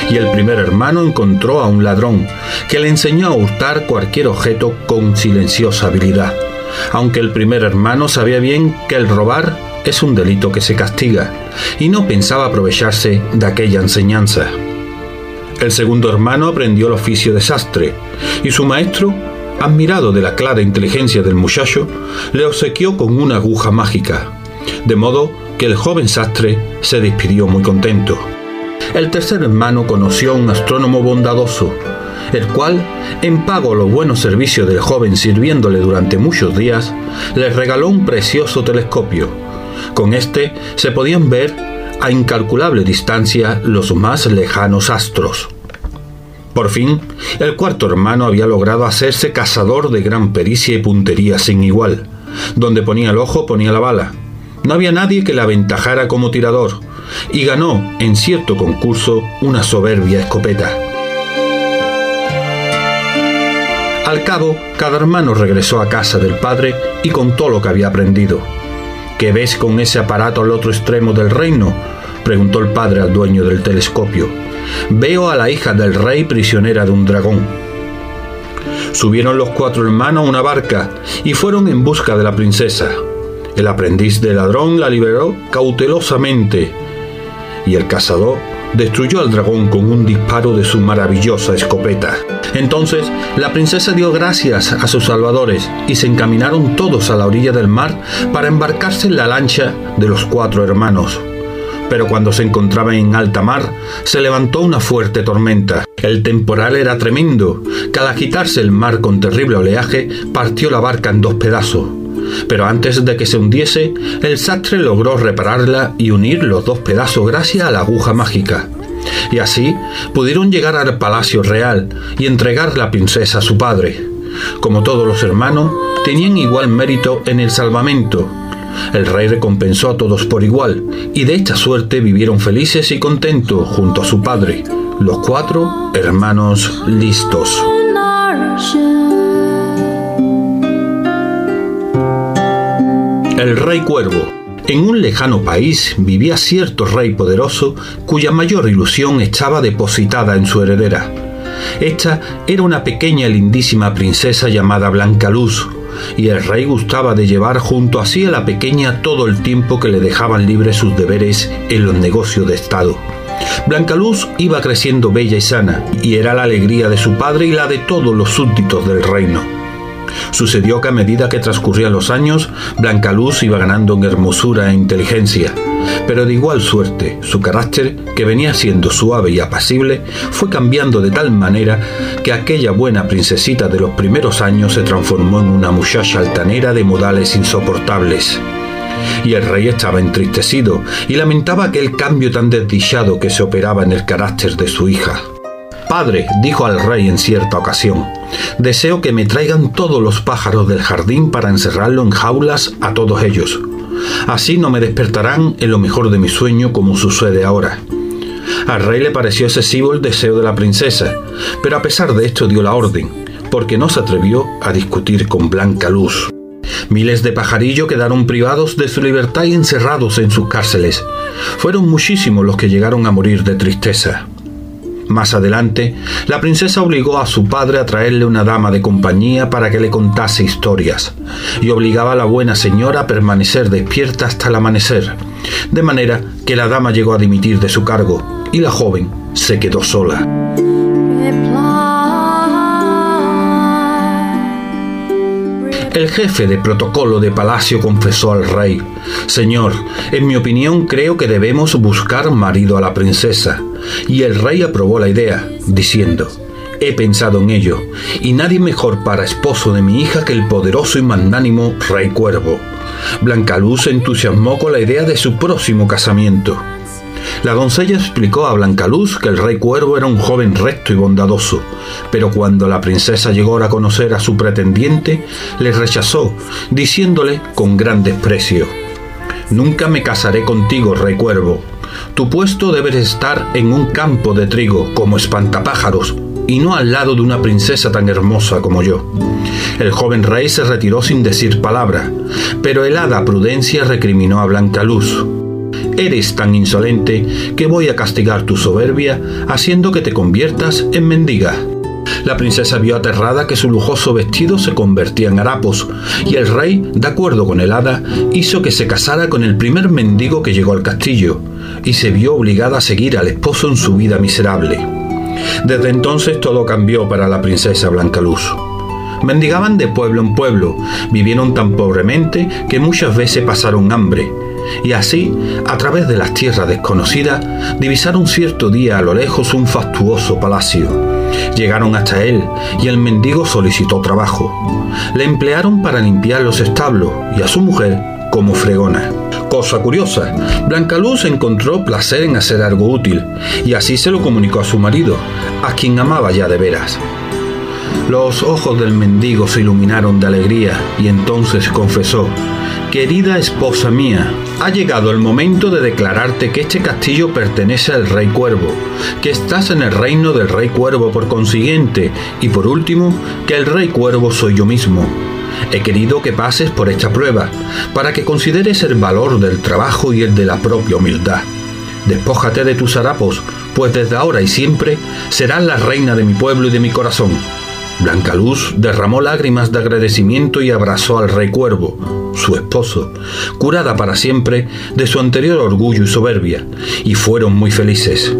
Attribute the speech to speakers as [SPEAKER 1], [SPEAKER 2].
[SPEAKER 1] y el primer hermano encontró a un ladrón que le enseñó a hurtar cualquier objeto con silenciosa habilidad, aunque el primer hermano sabía bien que el robar es un delito que se castiga, y no pensaba aprovecharse de aquella enseñanza. El segundo hermano aprendió el oficio de sastre, y su maestro, admirado de la clara inteligencia del muchacho, le obsequió con una aguja mágica, de modo que el joven sastre se despidió muy contento. El tercer hermano conoció a un astrónomo bondadoso, el cual, en pago a los buenos servicios del joven sirviéndole durante muchos días, le regaló un precioso telescopio. Con este se podían ver a incalculable distancia los más lejanos astros. Por fin, el cuarto hermano había logrado hacerse cazador de gran pericia y puntería sin igual. Donde ponía el ojo, ponía la bala. No había nadie que le aventajara como tirador, y ganó en cierto concurso una soberbia escopeta. Al cabo, cada hermano regresó a casa del padre y contó lo que había aprendido. ¿Qué ves con ese aparato al otro extremo del reino?, preguntó el padre al dueño del telescopio. Veo a la hija del rey prisionera de un dragón. Subieron los cuatro hermanos a una barca y fueron en busca de la princesa. El aprendiz de ladrón la liberó cautelosamente y el cazador destruyó al dragón con un disparo de su maravillosa escopeta. Entonces la princesa dio gracias a sus salvadores y se encaminaron todos a la orilla del mar para embarcarse en la lancha de los cuatro hermanos. Pero cuando se encontraban en alta mar, se levantó una fuerte tormenta. El temporal era tremendo, que al agitarse el mar con terrible oleaje, partió la barca en dos pedazos. Pero antes de que se hundiese, el sastre logró repararla y unir los dos pedazos gracias a la aguja mágica. Y así pudieron llegar al palacio real y entregar la princesa a su padre. Como todos los hermanos, tenían igual mérito en el salvamento. El rey recompensó a todos por igual, y de esta suerte vivieron felices y contentos junto a su padre, los cuatro hermanos listos. El rey cuervo. En un lejano país vivía cierto rey poderoso cuya mayor ilusión estaba depositada en su heredera. Esta era una pequeña y lindísima princesa llamada Blancaluz, y el rey gustaba de llevar junto a sí a la pequeña todo el tiempo que le dejaban libres sus deberes en los negocios de estado. Blancaluz iba creciendo bella y sana, y era la alegría de su padre y la de todos los súbditos del reino. Sucedió que a medida que transcurrían los años, Blancaluz iba ganando en hermosura e inteligencia, pero de igual suerte, su carácter, que venía siendo suave y apacible, fue cambiando de tal manera que aquella buena princesita de los primeros años se transformó en una muchacha altanera de modales insoportables. Y el rey estaba entristecido y lamentaba aquel cambio tan desdichado que se operaba en el carácter de su hija. «Padre», dijo al rey en cierta ocasión, «deseo que me traigan todos los pájaros del jardín para encerrarlo en jaulas a todos ellos. Así no me despertarán en lo mejor de mi sueño como sucede ahora». Al rey le pareció excesivo el deseo de la princesa, pero a pesar de esto dio la orden, porque no se atrevió a discutir con Blancaluz. Miles de pajarillos quedaron privados de su libertad y encerrados en sus cárceles. Fueron muchísimos los que llegaron a morir de tristeza. Más adelante, la princesa obligó a su padre a traerle una dama de compañía para que le contase historias, y obligaba a la buena señora a permanecer despierta hasta el amanecer, de manera que la dama llegó a dimitir de su cargo, y la joven se quedó sola. El jefe de protocolo de palacio confesó al rey: «Señor, en mi opinión creo que debemos buscar marido a la princesa». Y el rey aprobó la idea, diciendo: «He pensado en ello, y nadie mejor para esposo de mi hija que el poderoso y magnánimo Rey Cuervo». Blancaluz se entusiasmó con la idea de su próximo casamiento. La doncella explicó a Blancaluz que el Rey Cuervo era un joven recto y bondadoso, pero cuando la princesa llegó a conocer a su pretendiente, le rechazó, diciéndole con gran desprecio: «Nunca me casaré contigo, Rey Cuervo. Tu puesto debe estar en un campo de trigo como espantapájaros, y no al lado de una princesa tan hermosa como yo». El joven rey se retiró sin decir palabra, pero el hada Prudencia recriminó a Blancaluz: eres tan insolente que voy a castigar tu soberbia haciendo que te conviertas en mendiga. La princesa vio aterrada que su lujoso vestido se convertía en harapos, y el rey, de acuerdo con el hada, hizo que se casara con el primer mendigo que llegó al castillo, y se vio obligada a seguir al esposo en su vida miserable. Desde entonces todo cambió para la princesa Blancaluz. Mendigaban de pueblo en pueblo, vivieron tan pobremente que muchas veces pasaron hambre, y así, a través de las tierras desconocidas, divisaron cierto día a lo lejos un fastuoso palacio. Llegaron hasta él y el mendigo solicitó trabajo. Le emplearon para limpiar los establos y a su mujer como fregona. Cosa curiosa, Blancaluz encontró placer en hacer algo útil y así se lo comunicó a su marido, a quien amaba ya de veras. Los ojos del mendigo se iluminaron de alegría y entonces confesó: «Querida esposa mía, ha llegado el momento de declararte que este castillo pertenece al Rey Cuervo, que estás en el reino del Rey Cuervo por consiguiente, y por último, que el Rey Cuervo soy yo mismo. He querido que pases por esta prueba, para que consideres el valor del trabajo y el de la propia humildad. Despójate de tus harapos, pues desde ahora y siempre serás la reina de mi pueblo y de mi corazón». Blancaluz derramó lágrimas de agradecimiento y abrazó al Rey Cuervo, su esposo, curada para siempre de su anterior orgullo y soberbia, y fueron muy felices.